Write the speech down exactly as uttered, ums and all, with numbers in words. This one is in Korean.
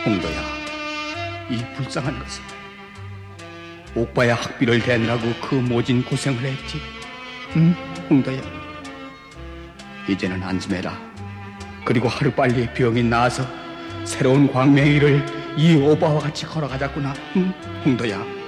홍도야, 이 불쌍한 것은 오빠야 학비를 대느라고 그 모진 고생을 했지. 응, 홍도야. 이제는 안심해라. 그리고 하루빨리 병이 나아서 새로운 광명의 길을 이 오빠와 같이 걸어가자꾸나. 응, 홍도야.